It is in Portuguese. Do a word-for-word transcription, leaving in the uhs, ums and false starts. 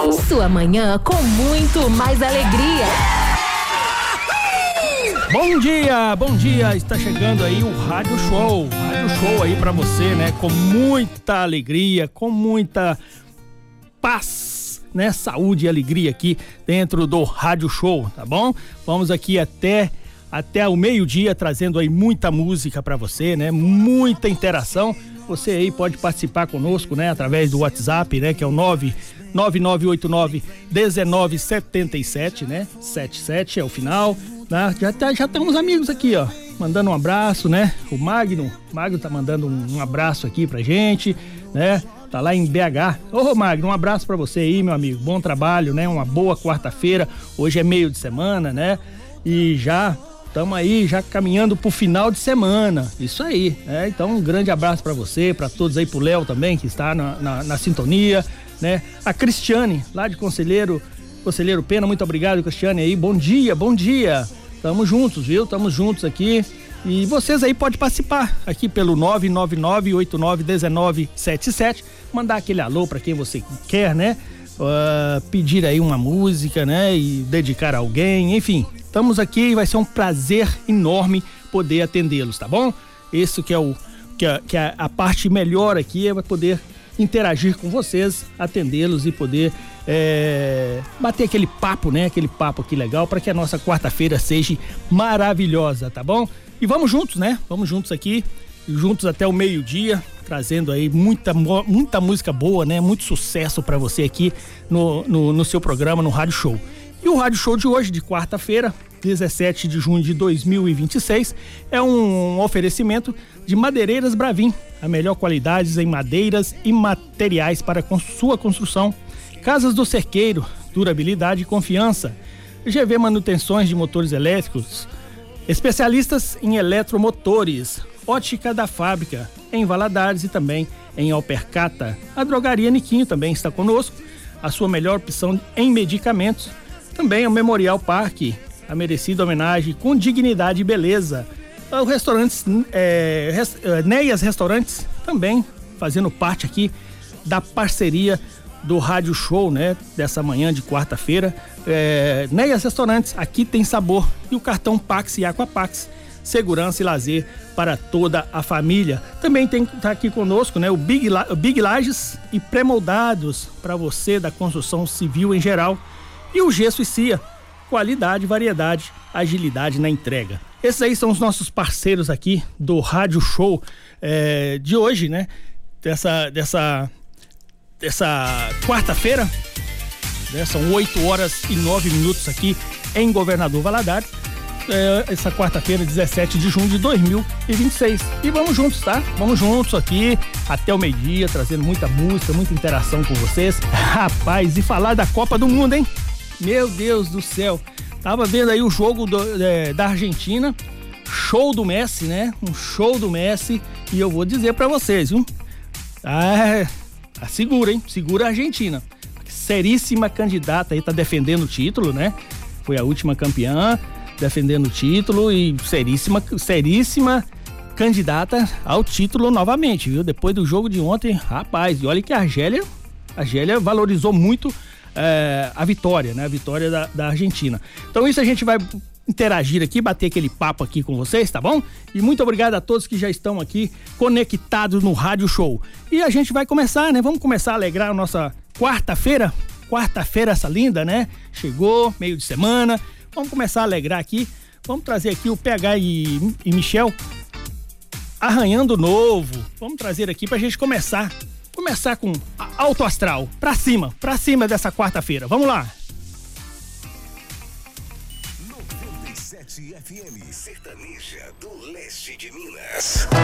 Sua manhã com muito mais alegria. Bom dia, bom dia, está chegando aí o Rádio Show, Rádio Show aí pra você, né, com muita alegria, com muita paz, né, saúde e alegria aqui dentro do Rádio Show, tá bom? Vamos aqui até, até o meio-dia trazendo aí muita música pra você, né, muita interação. Você aí pode participar conosco, né, através do WhatsApp, né, que é o nove nove nove oito nove um nove sete sete, né, setenta e sete é o final. Né? Já, tá, já temos amigos aqui, ó, mandando um abraço, né? O Magno, Magno tá mandando um, um abraço aqui pra gente, né? Tá lá em B H. Ô, Magno, um abraço pra você aí, meu amigo. Bom trabalho, né? Uma boa quarta-feira. Hoje é meio de semana, né? E já estamos aí, já caminhando pro final de semana. Isso aí, né? Então, um grande abraço pra você, pra todos aí, pro Léo também, que está na, na, na sintonia, né? A Cristiane, lá de Conselheiro, Conselheiro Pena, muito obrigado, Cristiane, aí. Bom dia, bom dia. Tamo juntos, viu? Tamo juntos aqui. E vocês aí podem participar aqui pelo nove nove nove oito nove um nove sete sete. Mandar aquele alô pra quem você quer, né? Uh, pedir aí uma música, né? E dedicar a alguém, enfim. Estamos aqui e vai ser um prazer enorme poder atendê-los, tá bom? Esse que é o que é, que é a parte melhor aqui, é poder interagir com vocês, atendê-los e poder é, bater aquele papo, né? Aquele papo aqui legal para que a nossa quarta-feira seja maravilhosa, tá bom? E vamos juntos, né? Vamos juntos aqui, juntos até o meio-dia, trazendo aí muita, muita música boa, né? Muito sucesso para você aqui no, no, no seu programa, no Rádio Show. E o Rádio Show de hoje, de quarta-feira, dezessete de junho de dois mil e vinte e seis, é um oferecimento de Madeireiras Bravin, a melhor qualidade em madeiras e materiais para sua construção. Casas do Cerqueiro, durabilidade e confiança. G V Manutenções de Motores Elétricos, especialistas em eletromotores. Ótica da Fábrica, em Valadares e também em Alpercata. A Drogaria Niquinho também está conosco, a sua melhor opção em medicamentos. Também o Memorial Parque, a merecida homenagem com dignidade e beleza. O restaurante é, rest, é, Neias Restaurantes também fazendo parte aqui da parceria do Rádio Show, né? Dessa manhã de quarta-feira. É, Neias Restaurantes, aqui tem sabor. E o cartão Pax e Aquapax, segurança e lazer para toda a família. Também tem tá aqui conosco, né? O Big, o Big Lages e pré-moldados para você da construção civil em geral. E o Gesso e Cia, qualidade, variedade, agilidade na entrega. Esses aí são os nossos parceiros aqui do Rádio Show é, de hoje, né? Dessa, dessa, dessa quarta-feira, né? São oito horas e nove minutos aqui em Governador Valadares. É, essa quarta-feira, dezessete de junho de dois mil e vinte e seis. E vamos juntos, tá? Vamos juntos aqui até o meio-dia, trazendo muita música, muita interação com vocês. Rapaz, e falar da Copa do Mundo, hein? Meu Deus do céu. Tava vendo aí o jogo do, é, da Argentina, show do Messi, né? Um show do Messi, e eu vou dizer pra vocês, viu? Ah, segura, hein? Segura a Argentina. Seríssima candidata aí, tá defendendo o título, né? Foi a última campeã, defendendo o título e seríssima, seríssima candidata ao título novamente, viu? Depois do jogo de ontem, rapaz, e olha que a Argélia, a Argélia valorizou muito É, a vitória, né? A vitória da, da Argentina. Então isso a gente vai interagir aqui, bater aquele papo aqui com vocês, tá bom? E muito obrigado a todos que já estão aqui conectados no Rádio Show. E a gente vai começar, né? Vamos começar a alegrar a nossa quarta-feira. Quarta-feira essa linda, né? Chegou, meio de semana. Vamos começar a alegrar aqui. Vamos trazer aqui o P H e, e Michel arranhando novo. Vamos trazer aqui pra gente começar Começar com alto astral, pra cima, pra cima dessa quarta-feira. Vamos lá. noventa e sete F M, sertaneja do leste de Minas.